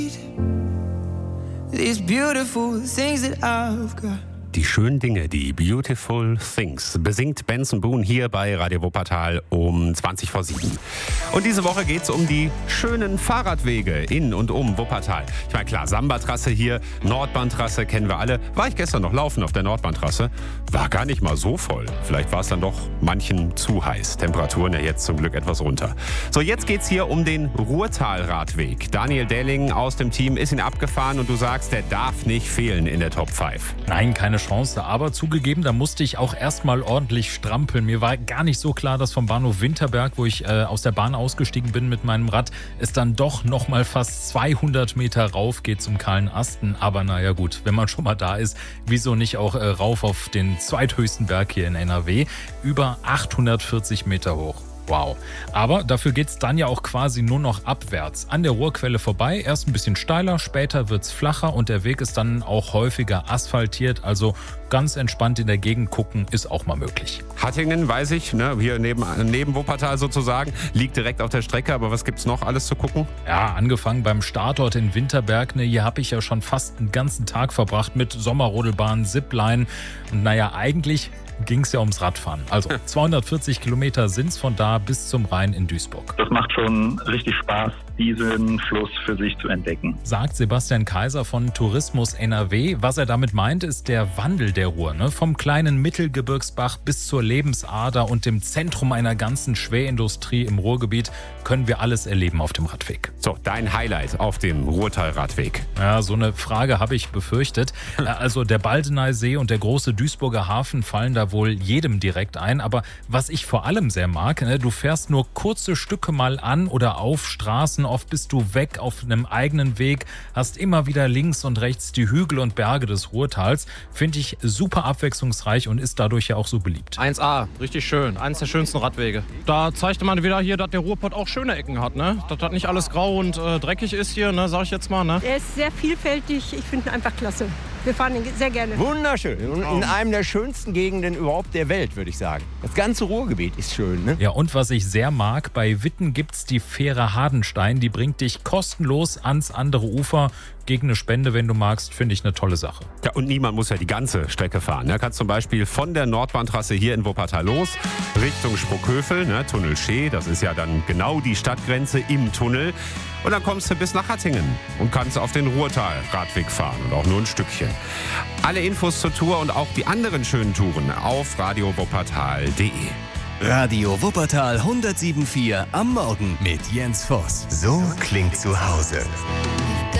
These beautiful things that I've got. Die schönen Dinge, die Beautiful Things, besingt Benson Boone hier bei Radio Wuppertal um 7:20. Und diese Woche geht es um die schönen Fahrradwege in und um Wuppertal. Ich meine, klar, Samba-Trasse hier, Nordbahntrasse kennen wir alle. War ich gestern noch laufen auf der Nordbahntrasse. War gar nicht mal so voll. Vielleicht war es dann doch manchen zu heiß. Temperaturen ja jetzt zum Glück etwas runter. So, jetzt geht's hier um den Ruhrtal-Radweg. Daniel Dehling aus dem Team ist ihn abgefahren und du sagst, der darf nicht fehlen in der Top 5. Nein, keine Chance, aber zugegeben, da musste ich auch erstmal ordentlich strampeln. Mir war gar nicht so klar, dass vom Bahnhof Winterberg, wo ich aus der Bahn ausgestiegen bin mit meinem Rad, es dann doch noch mal fast 200 Meter rauf geht zum Kahlen Asten. Aber naja gut, wenn man schon mal da ist, wieso nicht auch rauf auf den zweithöchsten Berg hier in NRW, über 840 Meter hoch. Wow. Aber dafür geht's dann ja auch quasi nur noch abwärts. An der Ruhrquelle vorbei, erst ein bisschen steiler, später wird's flacher und der Weg ist dann auch häufiger asphaltiert. Also ganz entspannt in der Gegend gucken ist auch mal möglich. Hattingen, weiß ich, ne, hier neben Wuppertal sozusagen, liegt direkt auf der Strecke. Aber was gibt's noch alles zu gucken? Ja, angefangen beim Startort in Winterberg. Ne, hier habe ich ja schon fast einen ganzen Tag verbracht mit Sommerrodelbahn, Zipline. Und naja, eigentlich ging es ja ums Radfahren. Also 240 Kilometer sind es von da bis zum Rhein in Duisburg. Das macht schon richtig Spaß, diesen Fluss für sich zu entdecken. Sagt Sebastian Kaiser von Tourismus NRW. Was er damit meint, ist der Wandel der Ruhr. Ne? Vom kleinen Mittelgebirgsbach bis zur Lebensader und dem Zentrum einer ganzen Schwerindustrie im Ruhrgebiet können wir alles erleben auf dem Radweg. So, dein Highlight auf dem Ruhrtal-Radweg. Ja, so eine Frage habe ich befürchtet. Also der Baldeneysee und der große Duisburger Hafen fallen da wohl jedem direkt ein. Aber was ich vor allem sehr mag, ne, du fährst nur kurze Stücke mal an oder auf Straßen. Oft bist du weg auf einem eigenen Weg, hast immer wieder links und rechts die Hügel und Berge des Ruhrtals. Finde ich super abwechslungsreich und ist dadurch ja auch so beliebt. 1A, richtig schön. Eines der schönsten Radwege. Da zeigte man wieder hier, dass der Ruhrpott auch schöne Ecken hat, ne? Dass das nicht alles grau und dreckig ist hier, ne? Sag ich jetzt mal, ne? Er ist sehr vielfältig. Ich finde ihn einfach klasse. Wir fahren ihn sehr gerne. Wunderschön. In einem der schönsten Gegenden überhaupt der Welt, würde ich sagen. Das ganze Ruhrgebiet ist schön, ne? Ja, und was ich sehr mag, bei Witten gibt's die Fähre Hardenstein. Die bringt dich kostenlos ans andere Ufer. Gegen eine Spende, wenn du magst, finde ich eine tolle Sache. Ja, und niemand muss ja die ganze Strecke fahren. Du kannst zum Beispiel von der Nordbahntrasse hier in Wuppertal los, Richtung Sprockhövel, ne, Tunnel Schee, das ist ja dann genau die Stadtgrenze im Tunnel. Und dann kommst du bis nach Hattingen und kannst auf den Ruhrtal-Radweg fahren und auch nur ein Stückchen. Alle Infos zur Tour und auch die anderen schönen Touren auf radiowuppertal.de. Radio Wuppertal 107.4 am Morgen mit Jens Voss. So klingt zu Hause.